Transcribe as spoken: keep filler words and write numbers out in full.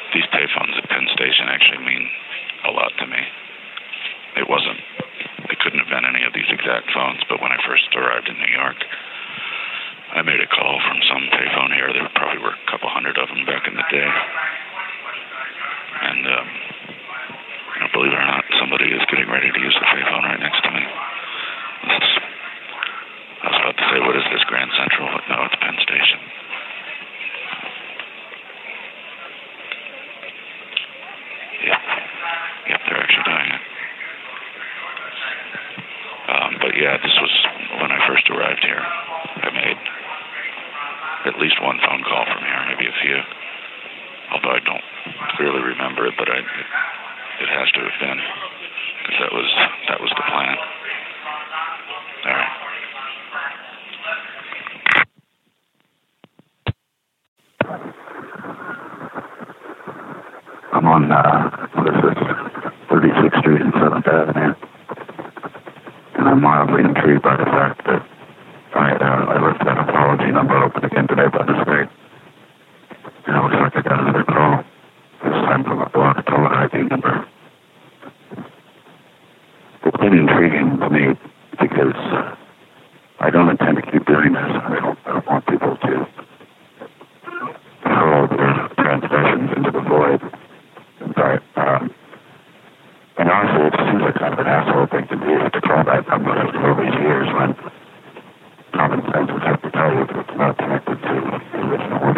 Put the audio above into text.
these payphones at Penn Station actually mean a lot to me. It wasn't, it couldn't have been any of these exact phones, but when I first arrived in New York, I made a call from some payphone here. There probably were a couple hundred of them back in the day. And, um, you know, believe it or not, somebody is getting ready to use the payphone right next to me. That's, I was about to say, what is this, Grand Central? But no, it's Penn Station. Yep. Yep, they're actually doing it. Um, but yeah, this was when I first arrived here. I made at least one phone call from here, maybe a few. Although I don't clearly remember it, but I, it, it has to have been, because that was that was the plan. All right. I'm on, uh, what is this, thirty-sixth Street and seventh Avenue. And I'm mildly intrigued by the fact that I, uh, I left that apology number open again today by mistake. And it looks like I got another call. This time from a blocked caller I D number. It's been intriguing to me because I don't intend to keep doing this. I don't, I don't want people to hurl their transgressions into the void. But, um, and honestly, it seems like kind of an asshole thing to do, to call that number after all these years when common sense would have to tell you that it's not connected to the original